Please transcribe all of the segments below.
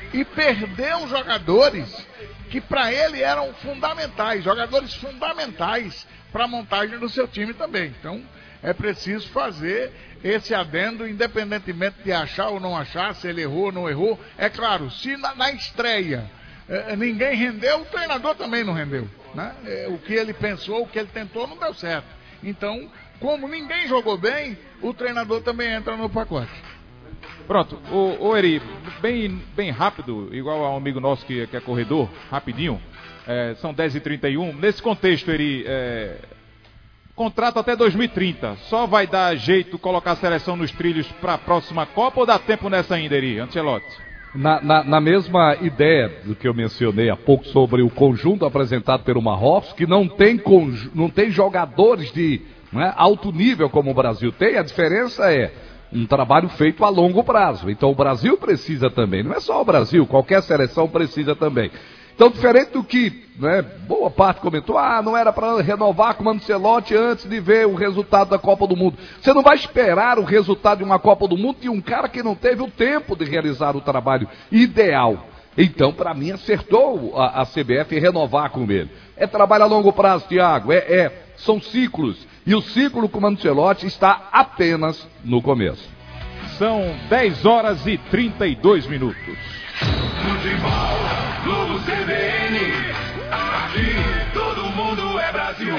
e perdeu jogadores que para ele eram fundamentais, jogadores fundamentais para a montagem do seu time também. Então é preciso fazer esse adendo, independentemente de achar ou não achar, se ele errou ou não errou. É claro, se na estreia ninguém rendeu, o treinador também não rendeu, né? O que ele pensou, o que ele tentou não deu certo. Então, como ninguém jogou bem, o treinador também entra no pacote. Pronto, o Eri, bem rápido, igual a um amigo nosso que é corredor, rapidinho, são 10h31. Nesse contexto, Eri, contrato até 2030, só vai dar jeito colocar a seleção nos trilhos para a próxima Copa ou dá tempo nessa ainda, Eri, Ancelotti? Na mesma ideia do que eu mencionei há pouco sobre o conjunto apresentado pelo Marrocos, que não tem jogadores de alto nível como o Brasil tem, a diferença é um trabalho feito a longo prazo. Então o Brasil precisa também, não é só o Brasil, qualquer seleção precisa também. Então, diferente do que boa parte comentou, não era para renovar com o Ancelotti antes de ver o resultado da Copa do Mundo. Você não vai esperar o resultado de uma Copa do Mundo de um cara que não teve o tempo de realizar o trabalho ideal. Então, para mim, acertou a CBF renovar com ele. É trabalho a longo prazo, Thiago, são ciclos. E o ciclo com o Ancelotti está apenas no começo. São 10h32. Futebol, Globo CBN, aqui todo mundo é Brasil.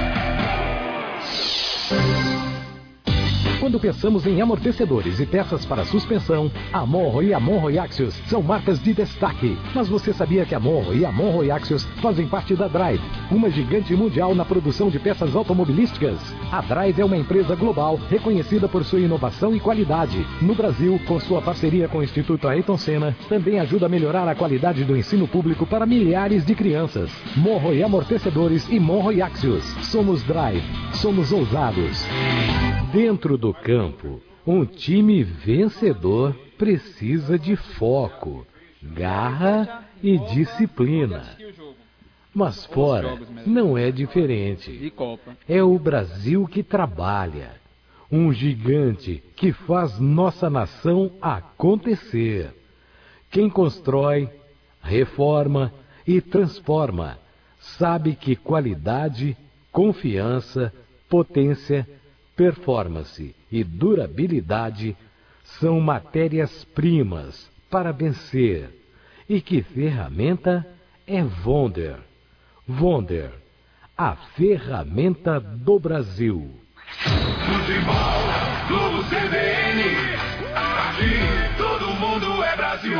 Quando pensamos em amortecedores e peças para suspensão, a Monro e a Monro Axios são marcas de destaque. Mas você sabia que a Monro e a Monro Axios fazem parte da Drive, uma gigante mundial na produção de peças automobilísticas? A Drive é uma empresa global reconhecida por sua inovação e qualidade. No Brasil, com sua parceria com o Instituto Ayrton Senna, também ajuda a melhorar a qualidade do ensino público para milhares de crianças. Monro e amortecedores e Monro e Axios. Somos Drive, somos ousados. Dentro do campo, um time vencedor precisa de foco, garra e disciplina. Mas fora não é diferente. É o Brasil que trabalha, um gigante que faz nossa nação acontecer. Quem constrói, reforma e transforma sabe que qualidade, confiança, potência, performance e durabilidade são matérias-primas para vencer. E que ferramenta é Wonder? Wonder, a ferramenta do Brasil. Futebol, Globo CBN, aqui todo mundo é Brasil.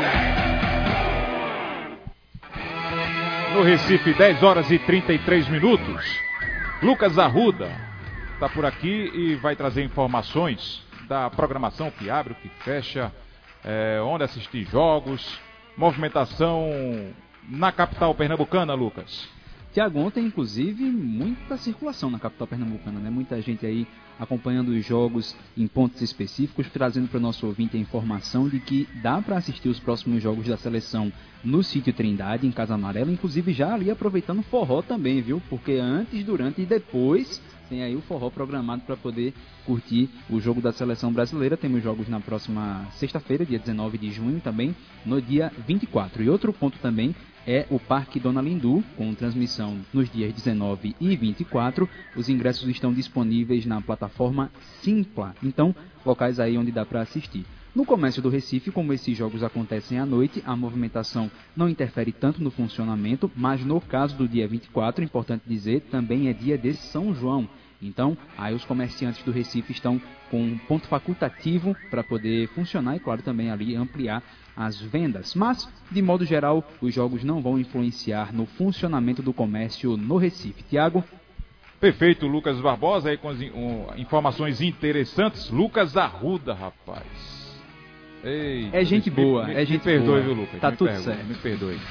No Recife, 10h33. Lucas Arruda está por aqui e vai trazer informações da programação que abre, o que fecha, onde assistir jogos, movimentação na capital pernambucana, Lucas. Tiago, ontem, inclusive, muita circulação na capital pernambucana, né? Muita gente aí acompanhando os jogos em pontos específicos, trazendo para o nosso ouvinte a informação de que dá para assistir os próximos jogos da seleção no Sítio Trindade, em Casa Amarela, inclusive já ali aproveitando o forró também, viu? Porque antes, durante e depois tem aí o forró programado para poder curtir o jogo da seleção brasileira. Temos jogos na próxima sexta-feira, dia 19 de junho, também no dia 24. E outro ponto também é o Parque Dona Lindu, com transmissão nos dias 19 e 24. Os ingressos estão disponíveis na plataforma Simpla. Então, locais aí onde dá para assistir. No comércio do Recife, como esses jogos acontecem à noite, a movimentação não interfere tanto no funcionamento, mas no caso do dia 24, importante dizer, também é dia de São João. Então, aí os comerciantes do Recife estão com um ponto facultativo para poder funcionar e, claro, também ali ampliar as vendas. Mas, de modo geral, os jogos não vão influenciar no funcionamento do comércio no Recife. Tiago? Perfeito, Lucas Barbosa, aí com as informações interessantes. Lucas Arruda, rapaz. Ei, é gente boa, é gente boa. Me perdoe, viu, Lucas? Tá tudo certo. Me perdoe.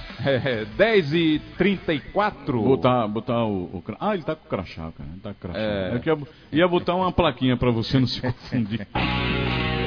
10h34. Botar o... Ah, ele tá com crachá, cara. Ele tá com crachá. Eu ia botar uma plaquinha pra você não se confundir.